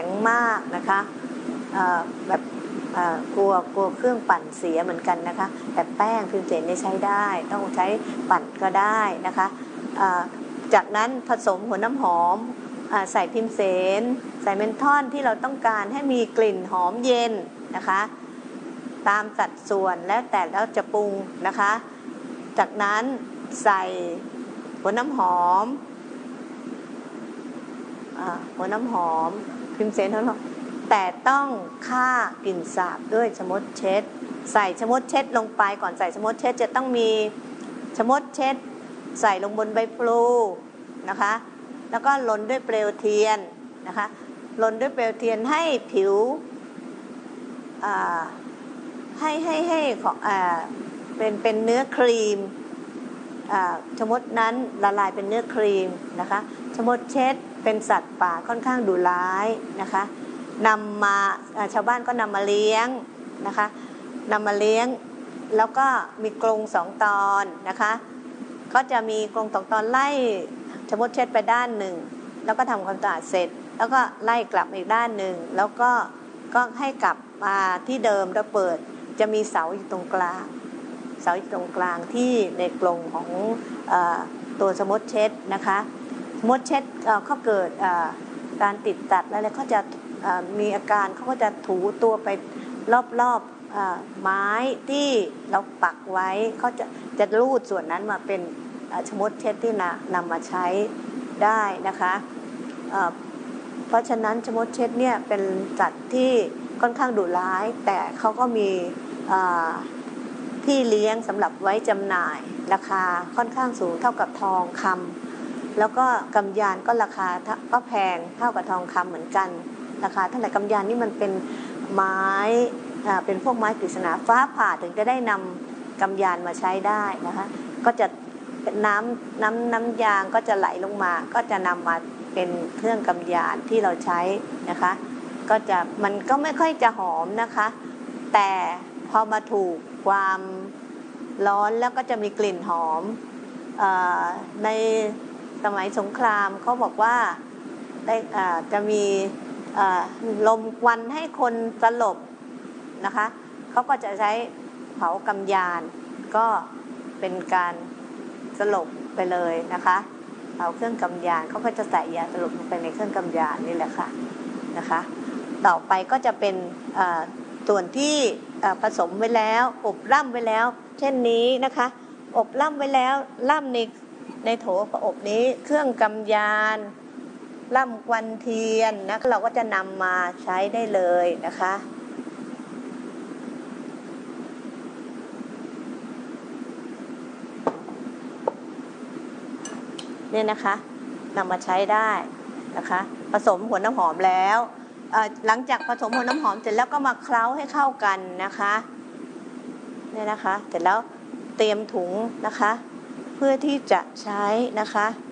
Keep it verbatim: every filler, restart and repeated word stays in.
งมากนะคะแบบกลัวกลัวเครื่องปั่นเสียเหมือนกันนะคะแต่แป้งพิมเสนนี่ใช้ได้ต้องใช้ปั่นก็ได้นะคะจากนั้นผสมหัวน้ำหอมใส่พิมเสนใส่เมนทอลที่เราต้องการให้มีกลิ่นหอมเย็นนะคะตามสัดส่วนแล้วแต่เราจะปรุงนะคะจากนั้นใส่หัวน้ำหอมหัวน้ำหอมพิมเสนเท่านั้นแต่ต้องฆ่ากลิ่นสาบด้วยชะมดเช็ดใส่ชะมดเช็ดลงไปก่อนใส่ชะมดเช็ดจะต้องมีชะมดเช็ดใส่ลงบนใบพลูนะคะแล้วก็ลนด้วยเปลวเทียนนะคะลนด้วยเปลวเทียนให้ผิวให้ให้ให้ของเป็นเป็นเนื้อครีมชะมดนั้นละลายเป็นเนื้อครีมนะคะชะมดเช็ดเป็นสัตว์ป่าค่อนข้างดุร้ายนะคะนำมาชาวบ้านก็นำมาเลี้ยงนะคะนำมาเลี้ยงแล้วก็มีกรงสองตอนนะคะก็จะมีกรงสองตอนไล่ชะมดเช็ดไปด้านหนึ่งแล้วก็ทำความสะอาดเสร็จแล้วก็ไล่กลับอีกด้านหนึ่งแล้วก็ก็ให้กลับมาที่เดิมแล้วเปิดจะมีเสาอยู่ตรงกลางเสาอยู่ตรงกลางที่ในกรงของเอ่อตัวชะมดเช็ดนะคะชะมดเช็ดเขาเกิดการติดตัดแล้วเขาจะมีอาการเขาก็จะถูตัวไปรอบๆไม้ที่เราปักไว้เขาจะจะรูดส่วนนั้นมาเป็นชะมดเช็ดที่นำมาใช้ได้นะคะเพราะฉะนั้นชะมดเช็ดเนี่ยเป็นสัตว์ที่ค่อนข้างดุร้ายแต่เขาก็มีที่เลี้ยงสำหรับไว้จำหน่ายราคาค่อนข้างสูงเท่ากับทองคำแล้วก็กำยานก็ราคาก็แพงเท่ากับทองคำเหมือนกันราคาเท่าไหร่กำยานนี่มันเป็นไม้เป็นพวกไม้กฤษณาฟ้าผ่าถึงจะได้นำกำยานมาใช้ได้นะคะก็จะน้ำน้ำน้ำยางก็จะไหลลงมาก็จะนำมาเป็นเครื่องกำยานที่เราใช้นะคะก็จะมันก็ไม่ค่อยจะหอมนะคะแต่พอมาถูกความร้อนแล้วก็จะมีกลิ่นหอมในสมัยสงครามเขาบอกว่าได้จะมีลมควันให้คนสลบนะคะเขาก็จะใช้เผากำยานก็เป็นการสลบไปเลยนะคะเอาเครื่องกำยานเขาก็จะใส่ยาสลบลงไปในเครื่องกำยานนี่แหละค่ะนะคะต่อไปก็จะเป็นส่วนที่ผสมไว้แล้วอบล่ำไว้แล้วเช่นนี้นะคะอบล่ำไว้แล้วล่ำในในโถอบนี้เครื่องกำยานล่ำควันเทียนนะเราก็จะนำมาใช้ได้เลยนะคะเนี่ยนะคะนำมาใช้ได้นะคะผสมหัวน้ำหอมแล้วหลังจากผสมหัวน้ำหอมเสร็จแล้วก็มาเคล้าให้เข้ากันนะคะเนี่ยนะคะเสร็จแล้วเตรียมถุงนะคะเพื่อที่จะใช้นะคะ